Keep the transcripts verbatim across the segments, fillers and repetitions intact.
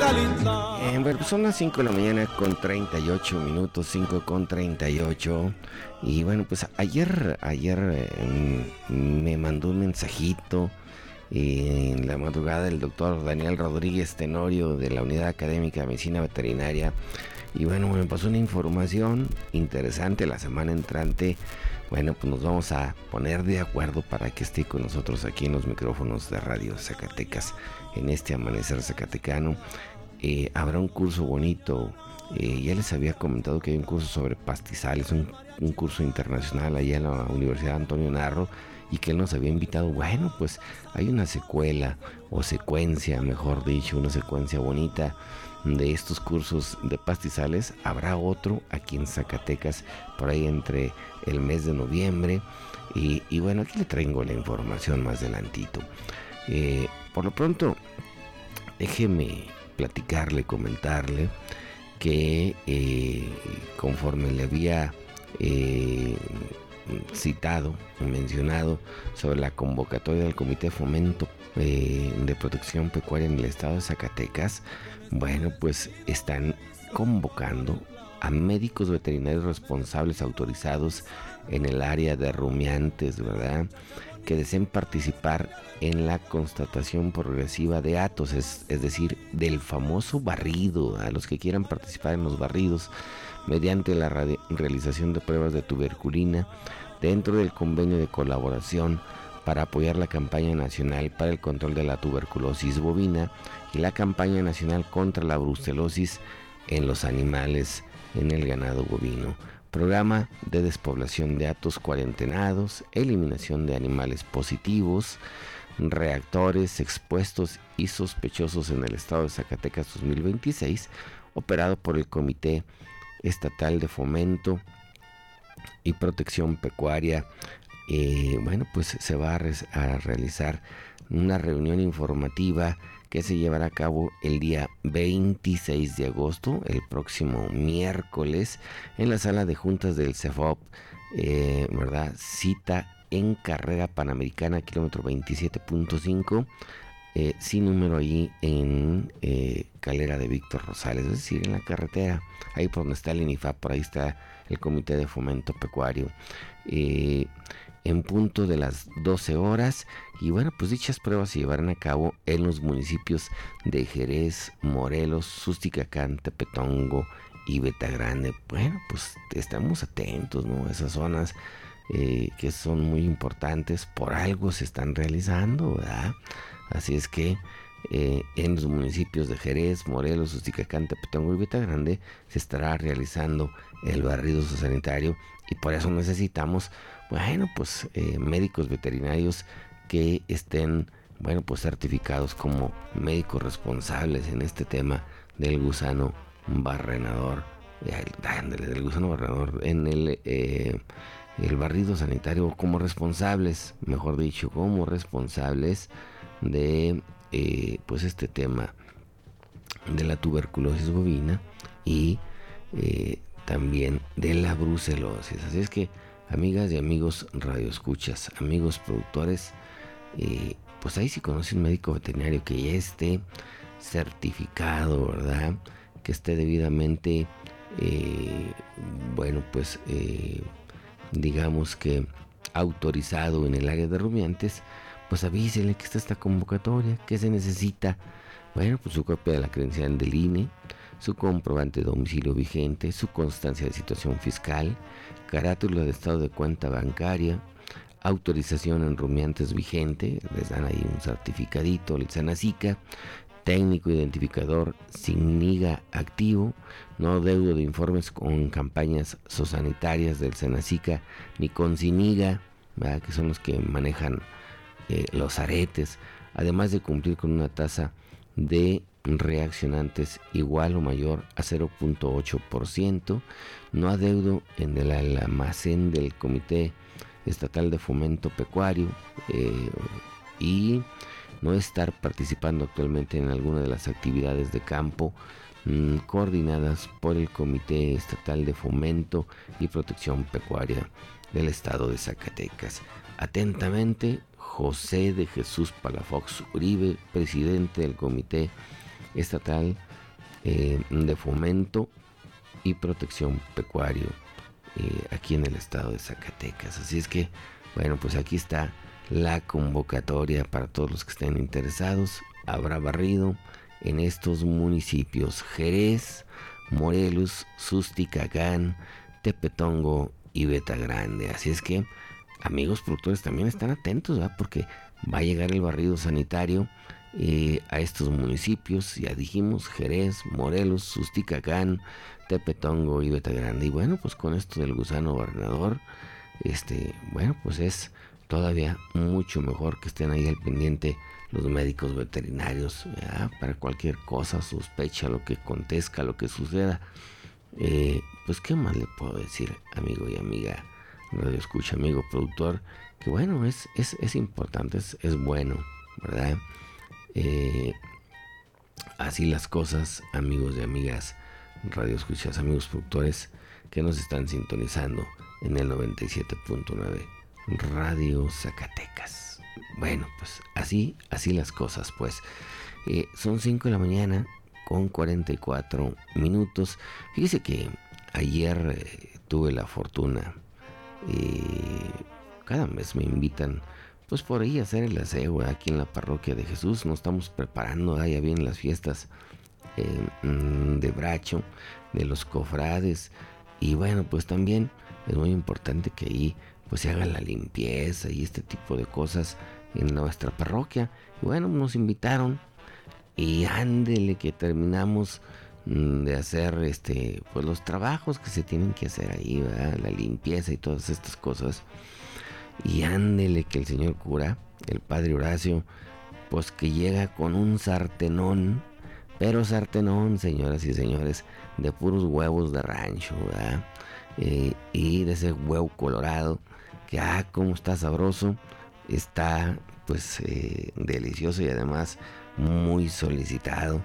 Eh, bueno, pues son las cinco de la mañana con treinta y ocho minutos, cinco con treinta y ocho. Y bueno, pues ayer, ayer eh, me mandó un mensajito eh, en la madrugada el doctor Daniel Rodríguez Tenorio de la Unidad Académica de Medicina Veterinaria. Y bueno, me pasó una información interesante. La semana entrante, bueno, pues nos vamos a poner de acuerdo para que esté con nosotros aquí en los micrófonos de Radio Zacatecas en este amanecer zacatecano. Eh, habrá un curso bonito. Eh, ya les había comentado que hay un curso sobre pastizales, un, un curso internacional allá en la Universidad Antonio Narro, y que él nos había invitado. Bueno, pues hay una secuela o secuencia, mejor dicho, una secuencia bonita de estos cursos de pastizales. Habrá otro aquí en Zacatecas por ahí entre el mes de noviembre, y, y bueno, aquí le traigo la información más adelantito. Eh, por lo pronto, déjeme platicarle, comentarle que eh, conforme le había eh, citado, mencionado sobre la convocatoria del Comité de Fomento eh, de Protección Pecuaria en el estado de Zacatecas, bueno, pues están convocando a médicos veterinarios responsables autorizados en el área de rumiantes, ¿verdad?, que deseen participar en la constatación progresiva de hatos, es, es decir, del famoso barrido, a los que quieran participar en los barridos mediante la radi- realización de pruebas de tuberculina dentro del convenio de colaboración para apoyar la campaña nacional para el control de la tuberculosis bovina y la campaña nacional contra la brucelosis en los animales, en el ganado bovino. Programa de despoblación de hatos cuarentenados, eliminación de animales positivos, reactores expuestos y sospechosos en el estado de Zacatecas dos mil veintiséis, operado por el Comité Estatal de Fomento y Protección Pecuaria. Eh, bueno, pues se va a, re- a realizar una reunión informativa que se llevará a cabo el día veintiséis de agosto, el próximo miércoles, en la sala de juntas del CEFOP, eh, ¿verdad? Cita en Carrera Panamericana, kilómetro veintisiete punto cinco, eh, sin número ahí en eh, Calera de Víctor Rosales, es decir, en la carretera, ahí por donde está el INIFAP, por ahí está el Comité de Fomento Pecuario. Eh, en punto de las doce horas, y bueno, pues dichas pruebas se llevarán a cabo en los municipios de Jerez, Morelos, Susticacán, Tepetongo y Betagrande. Bueno, pues estamos atentos, ¿no? Esas zonas eh, que son muy importantes, por algo se están realizando, ¿verdad? Así es que eh, en los municipios de Jerez, Morelos, Susticacán, Tepetongo y Betagrande se estará realizando el barrido sanitario, y por eso necesitamos, bueno, pues eh, médicos veterinarios que estén, bueno, pues certificados como médicos responsables en este tema del gusano barrenador, eh, del gusano barrenador en el eh, el barrido sanitario, como responsables, mejor dicho, como responsables de eh, pues este tema de la tuberculosis bovina y eh, también de la brucelosis. Así es que, amigas y amigos radioescuchas, amigos productores, eh, pues ahí si conocen un médico veterinario que ya esté certificado, ¿verdad?, que esté debidamente eh, bueno, pues eh, digamos que autorizado en el área de rumiantes, pues avísenle que está esta convocatoria, que se necesita. Bueno, pues su copia de la credencial del I N E, su comprobante de domicilio vigente, su constancia de situación fiscal, carátula de estado de cuenta bancaria, autorización en rumiantes vigente, les dan ahí un certificadito, el Sanacica, técnico identificador sin NIGA activo, no deudo de informes con campañas zoosanitarias del Sanacica, ni con SINIGA, ¿verdad?, que son los que manejan eh, los aretes, además de cumplir con una tasa de reaccionantes igual o mayor a cero punto ocho por ciento, no adeudo en el almacén del Comité Estatal de Fomento Pecuario eh, y no estar participando actualmente en alguna de las actividades de campo mmm, coordinadas por el Comité Estatal de Fomento y Protección Pecuaria del estado de Zacatecas. Atentamente, José de Jesús Palafox Uribe, presidente del Comité Estatal eh, de fomento y protección pecuario eh, aquí en el estado de Zacatecas. Así es que, bueno, pues aquí está la convocatoria para todos los que estén interesados. Habrá barrido en estos municipios: Jerez, Morelos, Susticagán, Tepetongo y Beta Grande. Así es que, amigos productores, también están atentos, ¿verdad? Porque va a llegar el barrido sanitario eh, a estos municipios. Ya dijimos: Jerez, Morelos, Susticagán, Tepetongo y Beta Grande. Y bueno, pues con esto del gusano barrenador, este, bueno, pues es todavía mucho mejor que estén ahí al pendiente los médicos veterinarios, ¿verdad? Para cualquier cosa, sospecha, lo que acontezca, lo que suceda. Eh, pues qué más le puedo decir, amigo y amiga radio escucha, amigo productor, que bueno, es, es, es importante, es, es bueno, ¿verdad? Eh, así las cosas, amigos y amigas radio escuchas, amigos productores que nos están sintonizando en el noventa y siete punto nueve Radio Zacatecas. Bueno, pues así, así las cosas, pues. Eh, son cinco de la mañana con cuarenta y cuatro minutos. Fíjese que ayer eh, tuve la fortuna, eh, cada mes me invitan pues por ahí a hacer el aseo aquí en la parroquia de Jesús. Nos estamos preparando, ah, ya vienen las fiestas eh, de Bracho, de los cofrades. Y bueno, pues también es muy importante que ahí pues se haga la limpieza y este tipo de cosas en nuestra parroquia. Y bueno, nos invitaron y ándele que terminamos mmm, de hacer este pues los trabajos que se tienen que hacer ahí, ¿verdad? La limpieza y todas estas cosas. Y ándele que el señor cura, el padre Horacio, pues que llega con un sartenón, pero sartenón, señoras y señores, de puros huevos de rancho, ¿verdad? Eh, y de ese huevo colorado, que ah, como está sabroso, está pues eh, delicioso y además muy solicitado.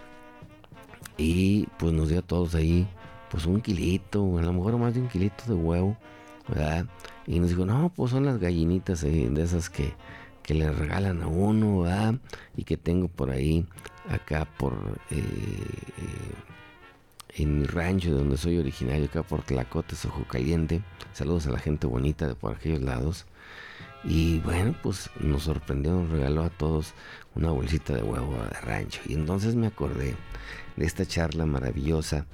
Y pues nos dio a todos ahí pues un kilito, a lo mejor más de un kilito de huevo, ¿verdad? Y nos dijo, no, pues son las gallinitas eh, de esas que, que le regalan a uno, ¿verdad? Y que tengo por ahí, acá por eh, eh, en mi rancho de donde soy originario, acá por Tlacotes, Ojo Caliente. Saludos a la gente bonita de por aquellos lados. Y bueno, pues nos sorprendió, nos regaló a todos una bolsita de huevo de rancho. Y entonces me acordé de esta charla maravillosa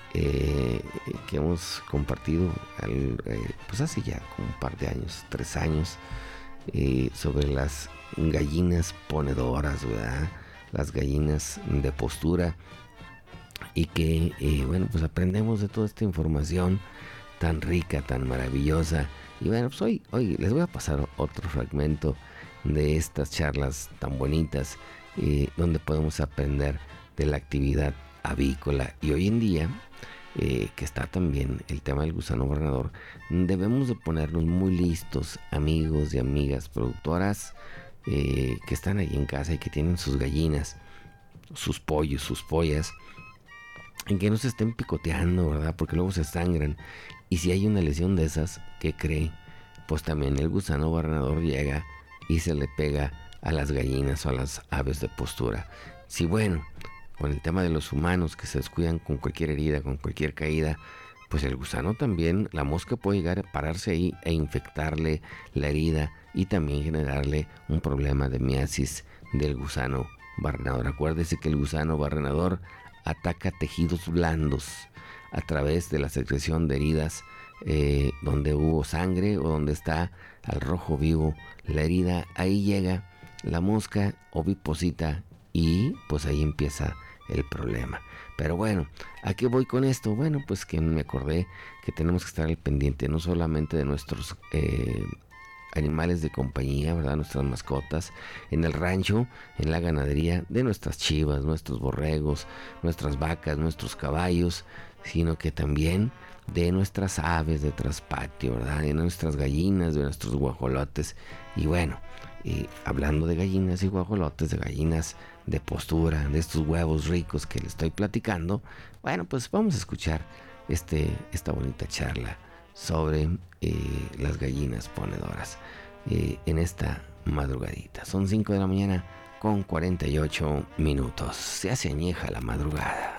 eh, que hemos compartido al, eh, pues hace ya como un par de años, tres años, eh, sobre las gallinas ponedoras, ¿verdad? Las gallinas de postura. Y que, eh, bueno, pues aprendemos de toda esta información tan rica, tan maravillosa. Y bueno, pues hoy, hoy les voy a pasar otro fragmento de estas charlas tan bonitas, eh, donde podemos aprender de la actividad avícola. Y hoy en día, eh, que está también el tema del gusano barrenador, debemos de ponernos muy listos, amigos y amigas productoras, eh, que están ahí en casa y que tienen sus gallinas, sus pollos, sus pollas, en que no se estén picoteando, ¿verdad? Porque luego se sangran. Y si hay una lesión de esas, ¿qué cree? Pues también el gusano barrenador llega y se le pega a las gallinas o a las aves de postura. Si bueno, con el tema de los humanos que se descuidan con cualquier herida, con cualquier caída, pues el gusano también, la mosca puede llegar a pararse ahí e infectarle la herida y también generarle un problema de miasis del gusano barrenador. Acuérdese que el gusano barrenador ataca tejidos blandos a través de la secreción de heridas eh, donde hubo sangre o donde está al rojo vivo la herida. Ahí llega la mosca oviposita y pues ahí empieza el problema. Pero bueno, ¿a qué voy con esto? Bueno, pues que me acordé que tenemos que estar al pendiente no solamente de nuestros eh, animales de compañía, ¿verdad? Nuestras mascotas en el rancho, en la ganadería, de nuestras chivas, nuestros borregos, nuestras vacas, nuestros caballos, sino que también de nuestras aves de traspatio, ¿verdad? De nuestras gallinas, de nuestros guajolotes. Y bueno, y hablando de gallinas y guajolotes, de gallinas de postura, de estos huevos ricos que les estoy platicando, bueno, pues vamos a escuchar este, esta bonita charla sobre eh, las gallinas ponedoras eh, en esta madrugadita. Son cinco de la mañana con cuarenta y ocho minutos. Se hace añeja la madrugada.